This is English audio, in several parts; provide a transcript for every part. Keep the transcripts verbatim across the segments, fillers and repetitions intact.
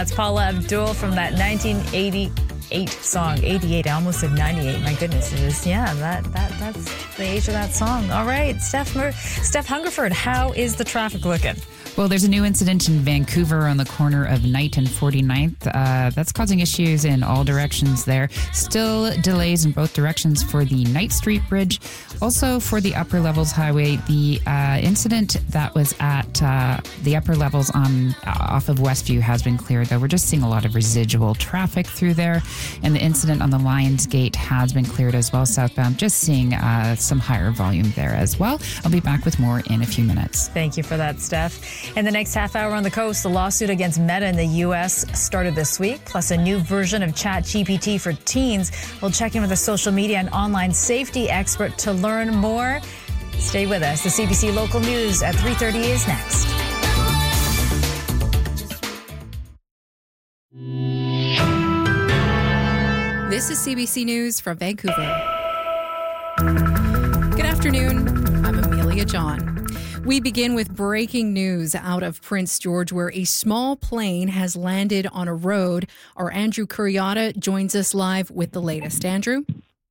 That's Paula Abdul from that nineteen eighty-eight song. eighty-eight, I almost said ninety-eight. My goodness, it is. Yeah, that that that's the age of that song. All right, Steph, Mur- Steph Hungerford, how is the traffic looking? Well, there's a new incident in Vancouver on the corner of Knight and forty-ninth. Uh, that's causing issues in all directions there. Still delays in both directions for the Knight Street Bridge. Also for the Upper Levels Highway, the uh, incident that was at uh, the upper levels on uh, off of Westview has been cleared, though. We're just seeing a lot of residual traffic through there. And the incident on the Lions Gate has been cleared as well, southbound. Just seeing uh, some higher volume there as well. I'll be back with more in a few minutes. Thank you for that, Steph. In the next half hour on the coast, the lawsuit against Meta in the U S started this week, plus a new version of ChatGPT for teens. We'll check in with a social media and online safety expert to learn more. Stay with us. The C B C Local News at three thirty is next. This is C B C News from Vancouver. Good afternoon. I'm Amelia John. We begin with breaking news out of Prince George, where a small plane has landed on a road. Our Andrew Kuriata joins us live with the latest. Andrew?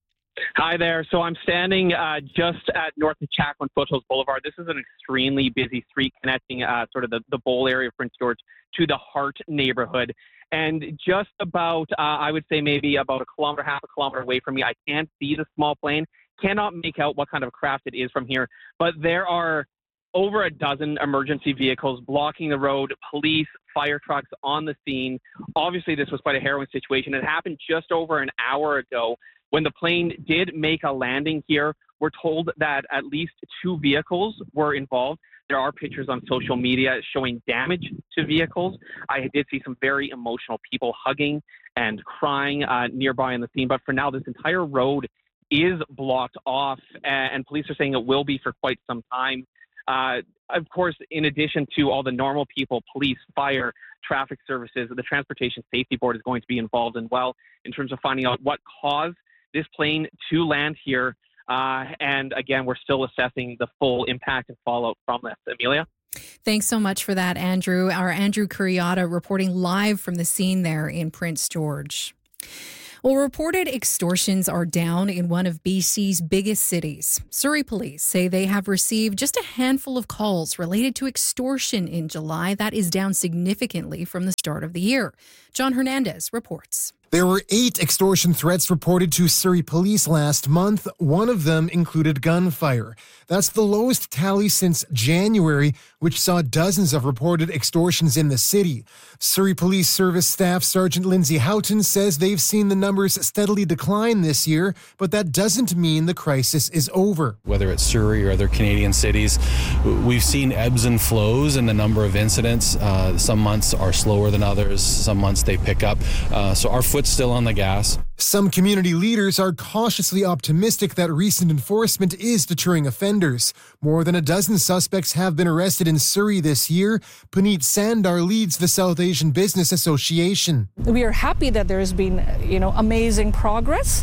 Hi there. So I'm standing uh, just at north of Chatham Foothills Boulevard. This is an extremely busy street connecting uh, sort of the, the bowl area of Prince George to the Hart neighborhood. And just about, uh, I would say maybe about a kilometer, half a kilometer away from me, I can't see the small plane, cannot make out what kind of craft it is from here. But there are over a dozen emergency vehicles blocking the road, police, fire trucks on the scene. Obviously, this was quite a harrowing situation. It happened just over an hour ago when the plane did make a landing here. We're told that at least two vehicles were involved. There are pictures on social media showing damage to vehicles. I did see some very emotional people hugging and crying uh, nearby on the scene. But for now, this entire road is blocked off, and police are saying it will be for quite some time. Uh, of course, in addition to all the normal people, police, fire, traffic services, the Transportation Safety Board is going to be involved as well in terms of finding out what caused this plane to land here. Uh, and again, we're still assessing the full impact and fallout from this. Amelia? Thanks so much for that, Andrew. Our Andrew Kuriata reporting live from the scene there in Prince George. Well, reported extortions are down in one of B C's biggest cities. Surrey police say they have received just a handful of calls related to extortion in July. That is down significantly from the start of the year. John Hernandez reports. There were eight extortion threats reported to Surrey police last month. One of them included gunfire. That's the lowest tally since January, which saw dozens of reported extortions in the city. Surrey Police Service Staff Sergeant Lindsay Houghton says they've seen the numbers steadily decline this year, but that doesn't mean the crisis is over. Whether it's Surrey or other Canadian cities, we've seen ebbs and flows in the number of incidents. Uh, some months are slower than others. Some months they pick up. Uh, so our foot's still on the gas. Some community leaders are cautiously optimistic that recent enforcement is deterring offenders. More than a dozen suspects have been arrested in Surrey this year. Puneet Sandar leads the South Asian Business Association. We are happy that there has been, you know, amazing progress,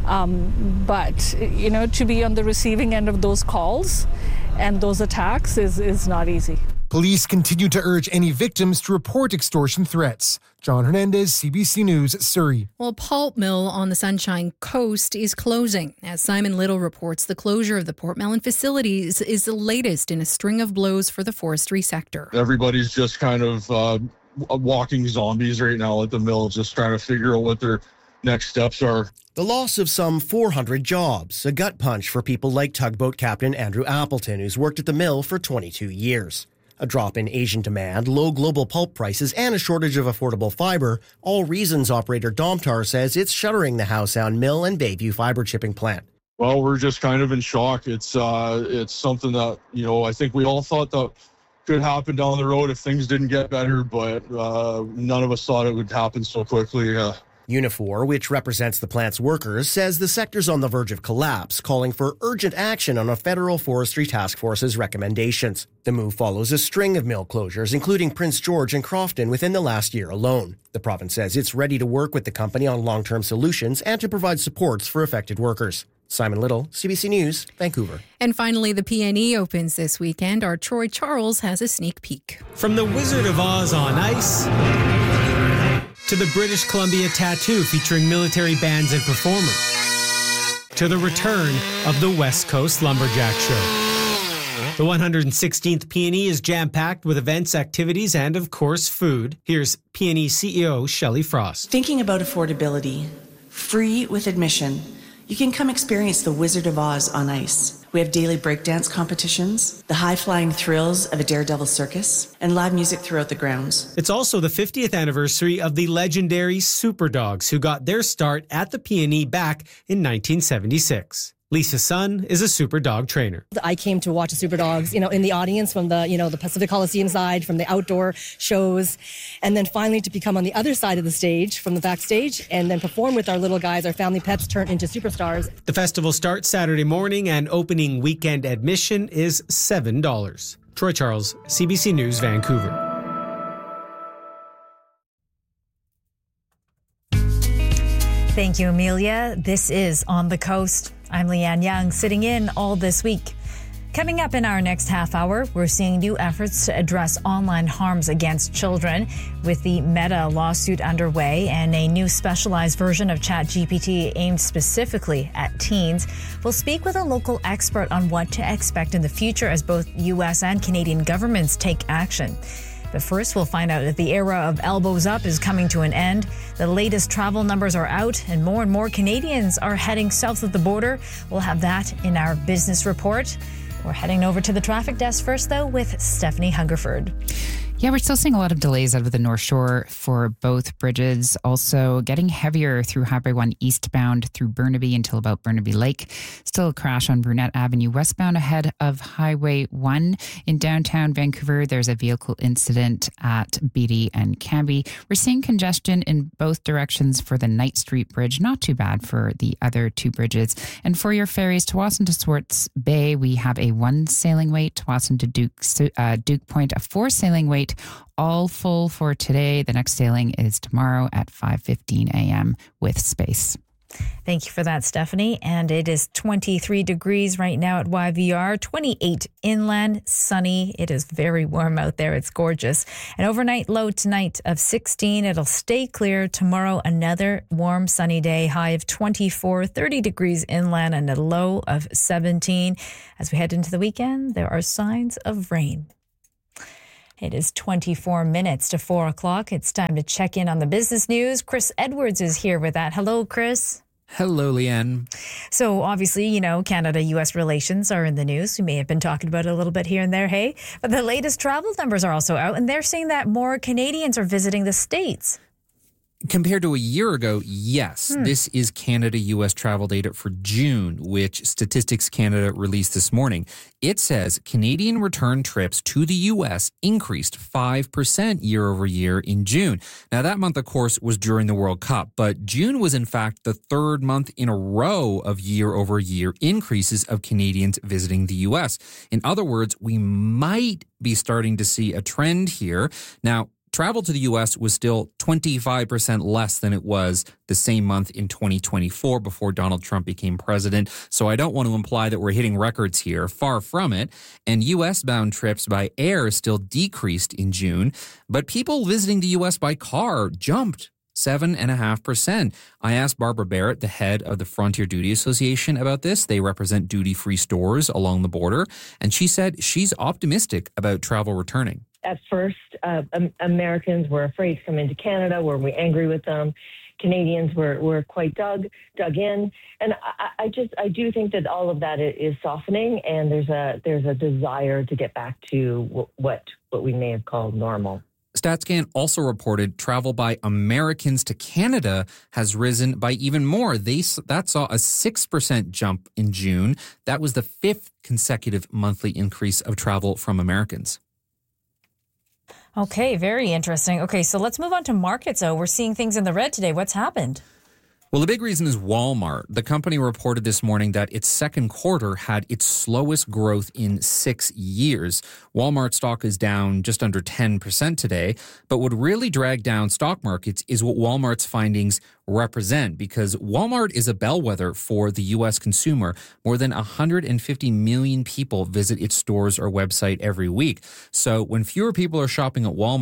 um, but, you know, to be on the receiving end of those calls and those attacks is, is not easy. Police continue to urge any victims to report extortion threats. John Hernandez, C B C News, Surrey. Well, a pulp mill on the Sunshine Coast is closing. As Simon Little reports, the closure of the Portmelon facilities is the latest in a string of blows for the forestry sector. Everybody's just kind of uh, walking zombies right now at the mill, just trying to figure out what their next steps are. The loss of some four hundred jobs, a gut punch for people like tugboat captain Andrew Appleton, who's worked at the mill for twenty-two years. A drop in Asian demand, low global pulp prices, and a shortage of affordable fibre, all reasons operator Domtar says it's shuttering the Howe Sound Mill and Bayview fibre chipping plant. Well, we're just kind of in shock. It's uh, it's something that, you know, I think we all thought that could happen down the road if things didn't get better, but uh, none of us thought it would happen so quickly. Uh, Unifor, which represents the plant's workers, says the sector's on the verge of collapse, calling for urgent action on a federal forestry task force's recommendations. The move follows a string of mill closures, including Prince George and Crofton within the last year alone. The province says it's ready to work with the company on long-term solutions and to provide supports for affected workers. Simon Little, C B C News, Vancouver. And finally, the P N E opens this weekend. Our Troy Charles has a sneak peek. From the Wizard of Oz on ice to the British Columbia Tattoo featuring military bands and performers, to the return of the West Coast Lumberjack Show. The one hundred sixteenth P and E is jam-packed with events, activities, and, of course, food. Here's P and E C E O Shelley Frost. Thinking about affordability, free with admission, you can come experience the Wizard of Oz on ice. We have daily breakdance competitions, the high-flying thrills of a daredevil circus, and live music throughout the grounds. It's also the fiftieth anniversary of the legendary Superdogs, who got their start at the P and E back in nineteen seventy-six. Lisa Sun is a super dog trainer. I came to watch the super dogs, you know, in the audience from the, you know, the Pacific Coliseum side, from the outdoor shows, and then finally to become on the other side of the stage, from the backstage, and then perform with our little guys, our family pets turned into superstars. The festival starts Saturday morning, and opening weekend admission is seven dollars. Troy Charles, C B C News, Vancouver. Thank you, Amelia. This is On the Coast. I'm Leanne Young, sitting in all this week. Coming up in our next half hour, we're seeing new efforts to address online harms against children with the Meta lawsuit underway and a new specialized version of ChatGPT aimed specifically at teens. We'll speak with a local expert on what to expect in the future as both U S and Canadian governments take action. But first, we'll find out if the era of elbows up is coming to an end. The latest travel numbers are out, and more and more Canadians are heading south of the border. We'll have that in our business report. We're heading over to the traffic desk first, though, with Stephanie Hungerford. Yeah, we're still seeing a lot of delays out of the North Shore for both bridges. Also getting heavier through Highway one eastbound through Burnaby until about Burnaby Lake. Still a crash on Brunette Avenue westbound ahead of Highway one. In downtown Vancouver, there's a vehicle incident at Beatty and Cambie. We're seeing congestion in both directions for the Knight Street Bridge. Not too bad for the other two bridges. And for your ferries, Tsawwassen to Swartz Bay, we have a one sailing wait. Tsawwassen to Duke, uh, Duke Point, a four sailing wait. All full for today. The next sailing is tomorrow at five fifteen a.m. with space. Thank you for that, Stephanie. And it is twenty-three degrees right now at Y V R, twenty-eight inland, sunny. It is very warm out there. It's gorgeous. An overnight low tonight of sixteen. It'll stay clear. Tomorrow, another warm, sunny day, high of twenty-four, thirty degrees inland and a low of seventeen. As we head into the weekend, there are signs of rain. It is twenty-four minutes to four o'clock. It's time to check in on the business news. Chris Edwards is here with that. Hello, Chris. Hello, Leanne. So obviously, you know, Canada-U S relations are in the news. We may have been talking about it a little bit here and there, hey? But the latest travel numbers are also out, and they're saying that more Canadians are visiting the States. Compared to a year ago, yes. Hmm. This is Canada-U S travel data for June, which Statistics Canada released this morning. It says Canadian return trips to the U S increased five percent year over year in June. Now, that month, of course, was during the World Cup, but June was, in fact, the third month in a row of year over year increases of Canadians visiting the U S. In other words, we might be starting to see a trend here. Now, travel to the U S was still twenty-five percent less than it was the same month in twenty twenty-four before Donald Trump became president. So I don't want to imply that we're hitting records here. Far from it. And U S-bound trips by air still decreased in June. But people visiting the U S by car jumped seven point five percent. I asked Barbara Barrett, the head of the Frontier Duty Association, about this. They represent duty-free stores along the border. And she said she's optimistic about travel returning. At first, uh, Americans were afraid to come into Canada. Were we angry with them? Canadians were, were quite dug dug in, and I, I just I do think that all of that is softening, and there's a there's a desire to get back to what what we may have called normal. StatsCan also reported travel by Americans to Canada has risen by even more. They that saw a six percent jump in June. That was the fifth consecutive monthly increase of travel from Americans. Okay, very interesting. Okay, so let's move on to markets, though. We're seeing things in the red today. What's happened? Well, the big reason is Walmart. The company reported this morning that its second quarter had its slowest growth in six years. Walmart stock is down just under ten percent today. But what really dragged down stock markets is what Walmart's findings represent, because Walmart is a bellwether for the U S consumer. More than one hundred fifty million people visit its stores or website every week. So when fewer people are shopping at Walmart,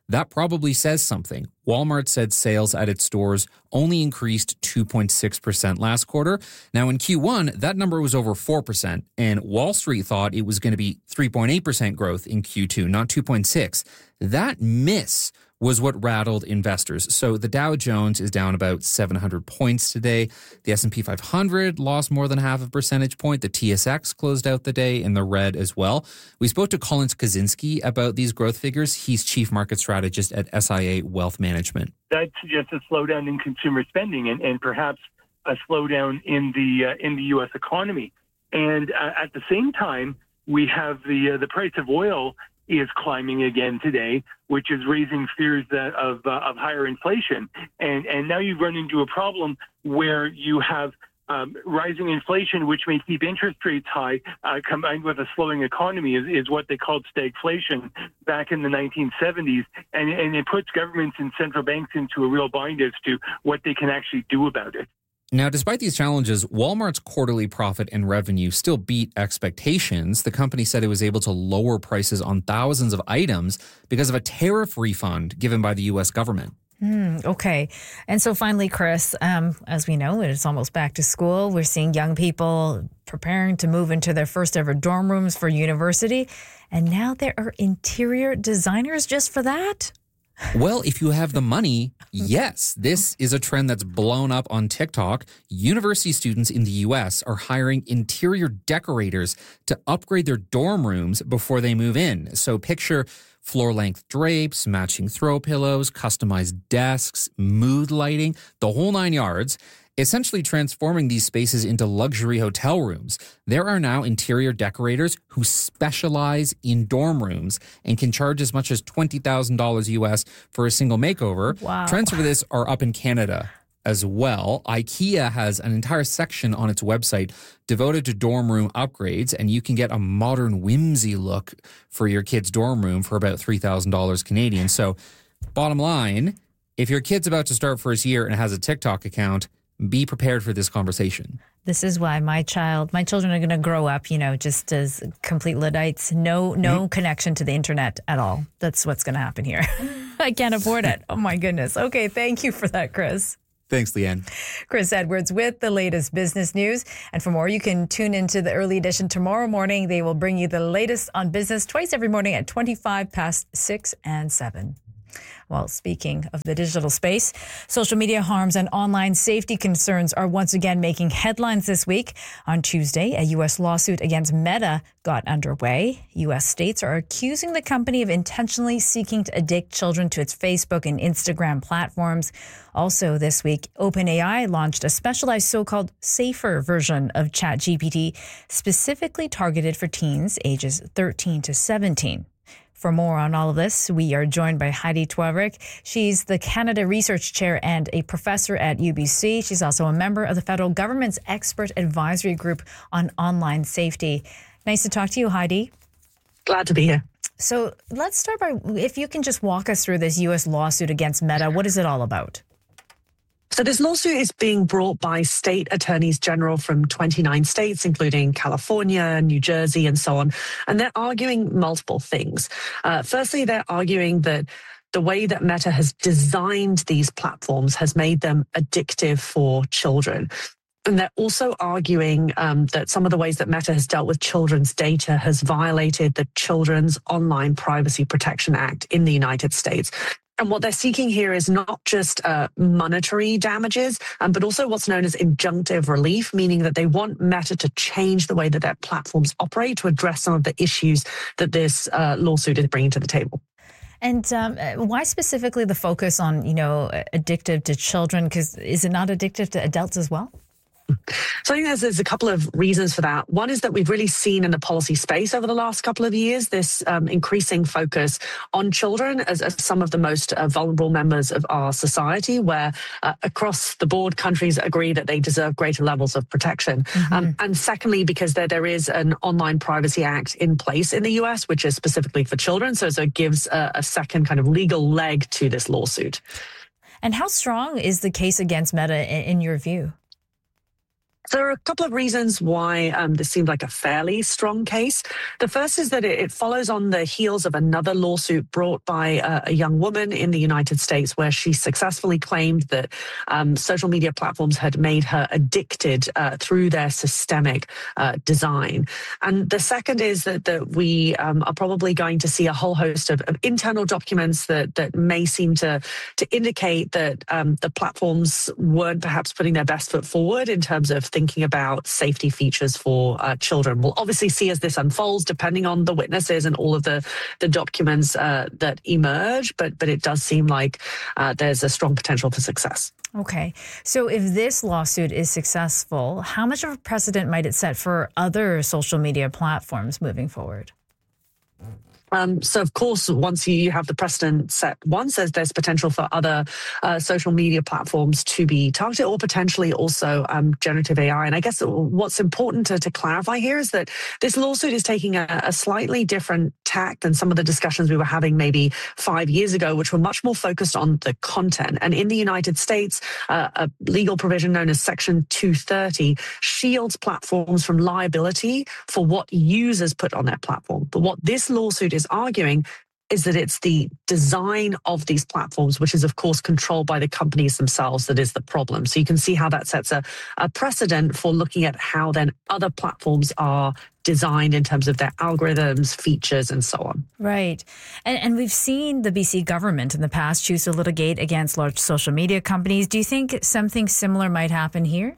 That probably says something. Walmart said sales at its stores only increased two point six percent last quarter. Now in Q one, that number was over four percent, and Wall Street thought it was going to be three point eight percent growth in Q two, not two point six. That miss was what rattled investors. So the Dow Jones is down about seven hundred points today. The S and P five hundred lost more than half a percentage point. The T S X closed out the day in the red as well. We spoke to Collins Kaczynski about these growth figures. He's chief market strategist at S I A Wealth Management. That suggests a slowdown in consumer spending and, and perhaps a slowdown in the uh, in the U S economy. And uh, at the same time, we have the uh, the price of oil is climbing again today, which is raising fears that of uh, of higher inflation. And and now you run into a problem where you have um, rising inflation, which may keep interest rates high, uh, combined with a slowing economy, is, is what they called stagflation back in the nineteen seventies. And, and it puts governments and central banks into a real bind as to what they can actually do about it. Now, despite these challenges, Walmart's quarterly profit and revenue still beat expectations. The company said it was able to lower prices on thousands of items because of a tariff refund given by the U S government. Mm, okay. And so finally, Chris, um, as we know, it's almost back to school. We're seeing young people preparing to move into their first ever dorm rooms for university. And now there are interior designers just for that? Well, if you have the money, yes. This is a trend that's blown up on TikTok. University students in the U S are hiring interior decorators to upgrade their dorm rooms before they move in. So picture floor-length drapes, matching throw pillows, customized desks, mood lighting, the whole nine yards. Essentially transforming these spaces into luxury hotel rooms. There are now interior decorators who specialize in dorm rooms and can charge as much as twenty thousand dollars U S for a single makeover. Wow. Trends for this are up in Canada as well. IKEA has an entire section on its website devoted to dorm room upgrades, and you can get a modern whimsy look for your kid's dorm room for about three thousand dollars Canadian. So bottom line, if your kid's about to start first year and has a TikTok account, be prepared for this conversation. This is why my child, my children are going to grow up, you know, just as complete Luddites. No, no mm-hmm. connection to the internet at all. That's what's going to happen here. I can't afford it. Oh, my goodness. Okay, thank you for that, Chris. Thanks, Leanne. Chris Edwards with the latest business news. And for more, you can tune into the early edition tomorrow morning. They will bring you the latest on business twice every morning at twenty-five past six and seven. Well, speaking of the digital space, social media harms and online safety concerns are once again making headlines this week. On Tuesday, a U S lawsuit against Meta got underway. U S states are accusing the company of intentionally seeking to addict children to its Facebook and Instagram platforms. Also this week, OpenAI launched a specialized so-called safer version of ChatGPT specifically targeted for teens ages thirteen to seventeen. For more on all of this, we are joined by Heidi Twoeverick. She's the Canada Research Chair and a professor at U B C. She's also a member of the federal government's expert advisory group on online safety. Nice to talk to you, Heidi. Glad to be here. So let's start by, if you can just walk us through this U S lawsuit against Meta. What is it all about? So this lawsuit is being brought by state attorneys general from twenty-nine states, including California, New Jersey, and so on. And they're arguing multiple things. Uh, firstly, they're arguing that the way that Meta has designed these platforms has made them addictive for children. And they're also arguing um, that some of the ways that Meta has dealt with children's data has violated the Children's Online Privacy Protection Act in the United States. And what they're seeking here is not just uh, monetary damages, um, but also what's known as injunctive relief, meaning that they want Meta to change the way that their platforms operate to address some of the issues that this uh, lawsuit is bringing to the table. And um, why specifically the focus on, you know, addictive to children? Because is it not addictive to adults as well? So I think there's, there's a couple of reasons for that. One is that we've really seen in the policy space over the last couple of years this um, increasing focus on children as, as some of the most uh, vulnerable members of our society, where uh, across the board countries agree that they deserve greater levels of protection. Mm-hmm. Um, and secondly, because there, there is an Online Privacy Act in place in the U S, which is specifically for children. So, so it gives a, a second kind of legal leg to this lawsuit. And how strong is the case against Meta in, in your view? So there are a couple of reasons why um, this seemed like a fairly strong case. The first is that it, it follows on the heels of another lawsuit brought by uh, a young woman in the United States where she successfully claimed that um, social media platforms had made her addicted uh, through their systemic uh, design. And the second is that, that we um, are probably going to see a whole host of, of internal documents that, that may seem to, to indicate that um, the platforms weren't perhaps putting their best foot forward in terms of thinking about safety features for uh, children. We'll obviously see as this unfolds, depending on the witnesses and all of the, the documents uh, that emerge, but, but it does seem like uh, there's a strong potential for success. Okay. So if this lawsuit is successful, how much of a precedent might it set for other social media platforms moving forward? Um, so, of course, once you have the precedent set once, there's, there's potential for other uh, social media platforms to be targeted or potentially also um, generative A I. And I guess what's important to, to clarify here is that this lawsuit is taking a, a slightly different tack than some of the discussions we were having maybe five years ago, which were much more focused on the content. And in the United States, uh, a legal provision known as Section two thirty shields platforms from liability for what users put on their platform. But what this lawsuit is arguing is that it's the design of these platforms, which is, of course, controlled by the companies themselves, that is the problem. So you can see how that sets a, a precedent for looking at how then other platforms are designed in terms of their algorithms, features, and so on. Right. And, and we've seen the B C government in the past choose to litigate against large social media companies. Do you think something similar might happen here?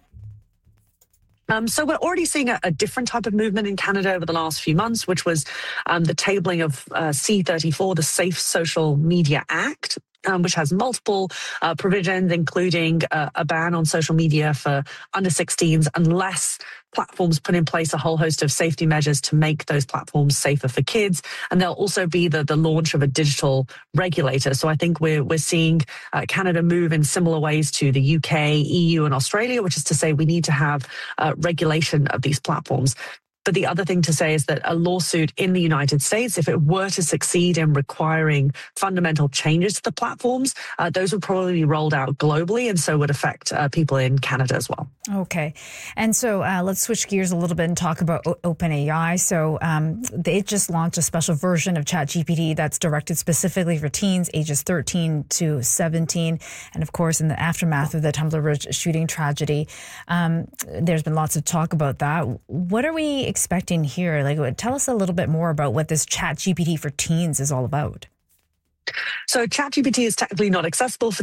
Um, so we're already seeing a, a different type of movement in Canada over the last few months, which was um, the tabling of uh, C thirty-four, the Safe Social Media Act, um, which has multiple uh, provisions, including uh, a ban on social media for under sixteens, unless platforms put in place a whole host of safety measures to make those platforms safer for kids. And there'll also be the, the launch of a digital regulator. So I think we're, we're seeing uh, Canada move in similar ways to the U K, E U, and Australia, which is to say we need to have uh, regulation of these platforms. But the other thing to say is that a lawsuit in the United States, if it were to succeed in requiring fundamental changes to the platforms, uh, those would probably be rolled out globally and so would affect uh, people in Canada as well. Okay. And so uh, let's switch gears a little bit and talk about o- OpenAI. So um, they just launched a special version of ChatGPT that's directed specifically for teens ages thirteen to seventeen. And of course, in the aftermath of the Tumbler Ridge shooting tragedy, um, there's been lots of talk about that. What are we expecting here? Like, tell us a little bit more about what this ChatGPT for teens is all about. So ChatGPT is technically not accessible for